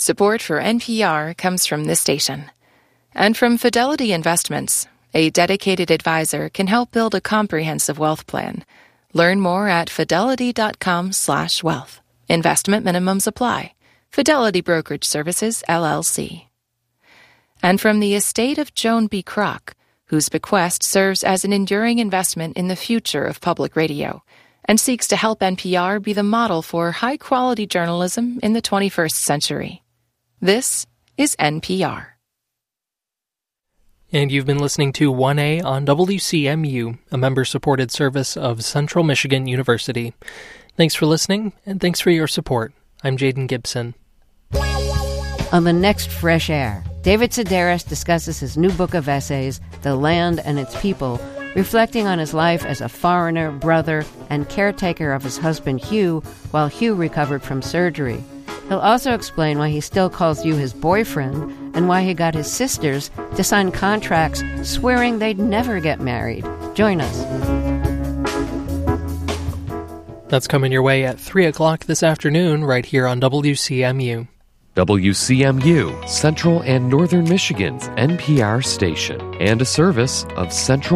Support for NPR comes from this station. And from Fidelity Investments, a dedicated advisor can help build a comprehensive wealth plan. Learn more at fidelity.com/wealth. Investment minimums apply. Fidelity Brokerage Services, LLC. And from the estate of Joan B. Kroc, whose bequest serves as an enduring investment in the future of public radio and seeks to help NPR be the model for high-quality journalism in the 21st century. This is NPR. And you've been listening to 1A on WCMU, a member-supported service of Central Michigan University. Thanks for listening, and thanks for your support. I'm Jaden Gibson. On the next Fresh Air, David Sedaris discusses his new book of essays, The Land and Its People, reflecting on his life as a foreigner, brother, and caretaker of his husband Hugh while Hugh recovered from surgery. He'll also explain why he still calls you his boyfriend and why he got his sisters to sign contracts swearing they'd never get married. Join us. That's coming your way at 3 o'clock this afternoon right here on WCMU. WCMU, Central and Northern Michigan's NPR station, and a service of Central